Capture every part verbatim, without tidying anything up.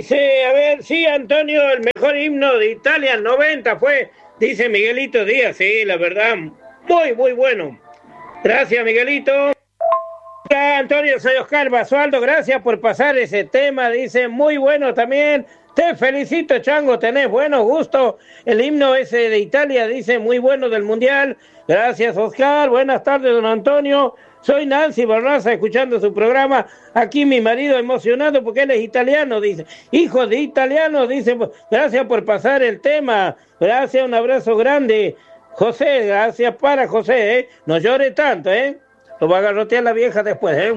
Dice, a ver, sí, Antonio, el mejor himno de Italia, el noventa fue, dice Miguelito Díaz, sí, la verdad, muy, muy bueno. Gracias, Miguelito. Hola, Antonio, soy Oscar Basualdo, gracias por pasar ese tema, dice, muy bueno también. Te felicito, Chango, tenés buenos gustos. El himno ese de Italia, dice, muy bueno del Mundial. Gracias, Oscar. Buenas tardes, don Antonio. Soy Nancy Barraza, escuchando su programa. Aquí mi marido emocionado porque él es italiano, dice. Hijo de italiano, dice. Gracias por pasar el tema. Gracias, un abrazo grande. José, gracias para José, ¿eh? No llore tanto, ¿eh? Lo va a agarrotear la vieja después, ¿eh?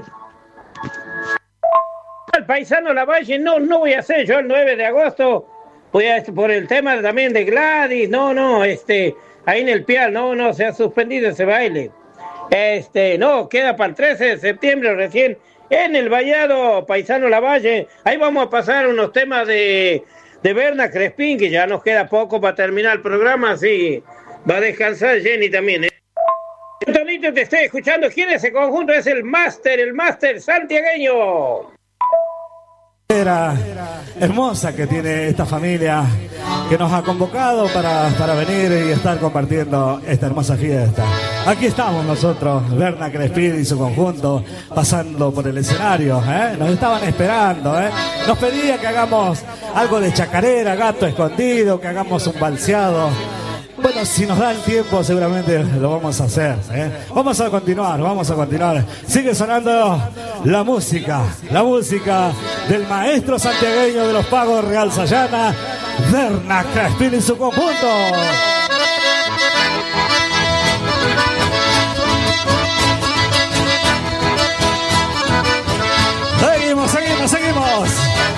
El paisano Lavalle, no, no voy a hacer yo el nueve de agosto. Voy a, por el tema también de Gladys. No, no, este, ahí en el Pial, no, no, se ha suspendido ese baile. Este, no, queda para el trece de septiembre recién en el Vallado, paisano Lavalle. Ahí vamos a pasar unos temas de, de Berna Crespín, que ya nos queda poco para terminar el programa, así va a descansar Jenny también, ¿eh? Antonito, te estoy escuchando. ¿Quién es ese conjunto? Es el máster, el máster santiagueño. Era hermosa que tiene esta familia que nos ha convocado para, para venir y estar compartiendo esta hermosa fiesta. Aquí estamos nosotros, Berna Crespín y su conjunto, pasando por el escenario, ¿eh? Nos estaban esperando, ¿eh? Nos pedía que hagamos algo de chacarera, gato escondido, que hagamos un balseado. Bueno, si nos da el tiempo seguramente lo vamos a hacer, ¿eh? Vamos a continuar, vamos a continuar. Sigue sonando la música, la música del maestro santiagueño de los pagos Real Sayana, Berna Crespín y su conjunto. Seguimos, seguimos, seguimos.